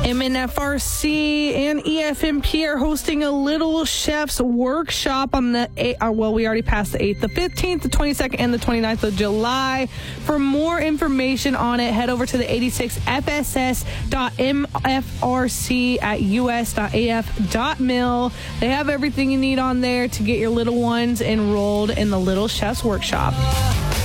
MNFRC and EFMP are hosting a Little Chefs workshop on the we already passed the 8th, the 15th, the 22nd, and the 29th of July. For more information on it, head over to the 86fss.mfrc@us.af.mil. They have everything you need on there to get your little ones enrolled in the Little Chefs workshop.